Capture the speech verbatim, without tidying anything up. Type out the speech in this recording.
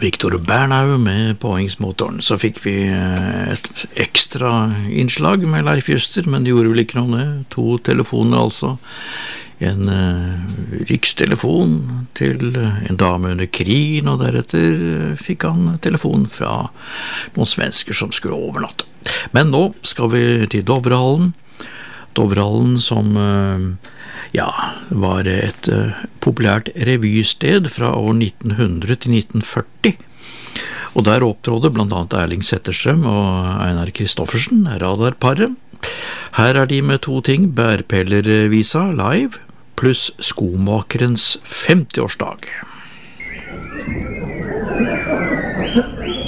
Victor Bernau med Påhengsmotoren. Så fikk vi et ekstra innslag med Leif Juster, men det gjorde vel ikke noe det. To telefoner altså. En uh, rikstelefon til en dame under krigen, og deretter fikk han telefon fra noen svensker som skulle overnatte. Men nå skal vi til Dovrehallen. Dovrehallen som uh, ja, var et uh, populært revysted fra år nitten hundre til nitten førti. Og der opptrådde blant annet Erling Zetterstrøm og Einar Kristoffersen, radarparet. Her er de med to ting, Bærpellervisa live, pluss Skomakerens femtiårsdag.